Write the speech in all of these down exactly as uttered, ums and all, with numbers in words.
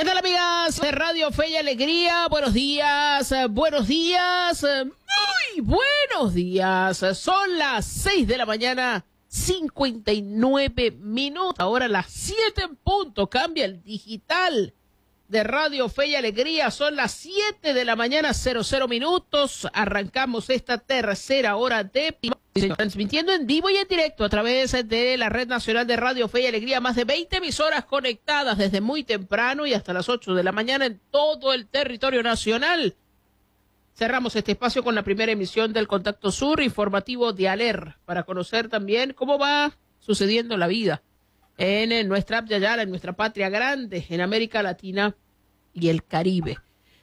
¿Qué tal, amigas de Radio Fe y Alegría? Buenos días, eh, buenos días, eh, muy buenos días. Son las seis de la mañana, cincuenta y nueve minutos. Ahora las siete en punto, cambia el digital de Radio Fe y Alegría. Son las siete de la mañana, cero cero minutos. Arrancamos esta tercera hora de... transmitiendo en vivo y en directo a través de la Red Nacional de Radio Fe y Alegría, más de veinte emisoras conectadas desde muy temprano y hasta las ocho de la mañana en todo el territorio nacional. Cerramos este espacio con la primera emisión del Contacto Sur informativo de Aler, para conocer también cómo va sucediendo la vida en nuestra Abya-Yala, en nuestra patria grande, en América Latina y el Caribe.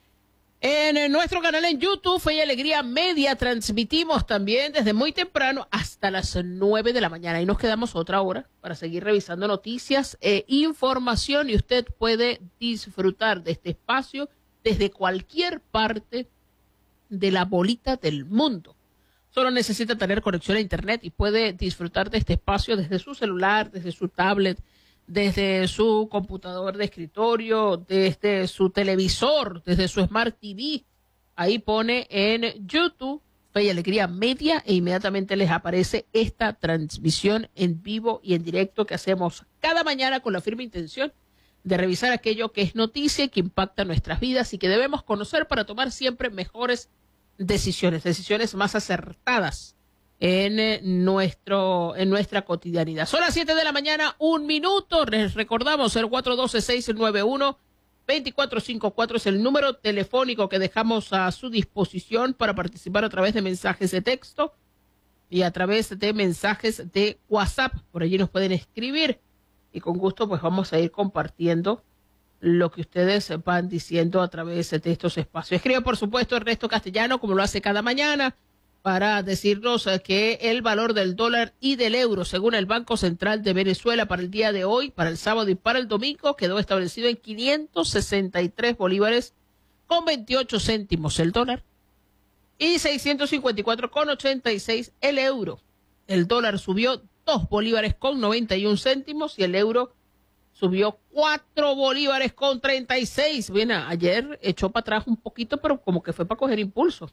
En nuestro canal en YouTube, Fe y Alegría Media, transmitimos también desde muy temprano hasta las nueve de la mañana. Y nos quedamos otra hora para seguir revisando noticias e información. Y usted puede disfrutar de este espacio desde cualquier parte de la bolita del mundo. Solo necesita tener conexión a Internet y puede disfrutar de este espacio desde su celular, desde su tablet, desde su computador de escritorio, desde su televisor, desde su Smart T V. Ahí pone en YouTube Fe y Alegría Media e inmediatamente les aparece esta transmisión en vivo y en directo que hacemos cada mañana con la firme intención de revisar aquello que es noticia y que impacta nuestras vidas y que debemos conocer para tomar siempre mejores decisiones, decisiones más acertadas en eh, nuestro en nuestra cotidianidad. Son las siete de la mañana, un minuto. Les recordamos el cuatro uno dos, seis nueve uno, dos cuatro cinco cuatro es el número telefónico que dejamos a su disposición para participar a través de mensajes de texto y a través de mensajes de WhatsApp. Por allí nos pueden escribir y con gusto pues vamos a ir compartiendo lo que ustedes van diciendo a través de estos espacios. Escribe, por supuesto, Ernesto Castellano, como lo hace cada mañana, para decirnos que el valor del dólar y del euro, según el Banco Central de Venezuela, para el día de hoy, para el sábado y para el domingo, quedó establecido en quinientos sesenta y tres bolívares con veintiocho céntimos el dólar y seiscientos cincuenta y cuatro con ochenta y seis el euro. El dólar subió dos bolívares con noventa y un céntimos y el euro subió cuatro bolívares con treinta y seis. Bien, ayer echó para atrás un poquito, pero como que fue para coger impulso.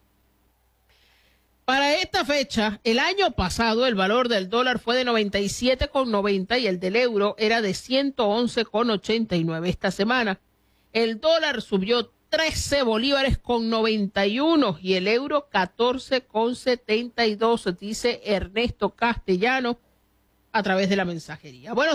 Para esta fecha, el año pasado, el valor del dólar fue de noventa y siete con noventa y el del euro era de ciento once con ochenta y nueve. Esta semana, el dólar subió trece bolívares con noventa y uno y el euro catorce con setenta y dos, dice Ernesto Castellano a través de la mensajería. Bueno,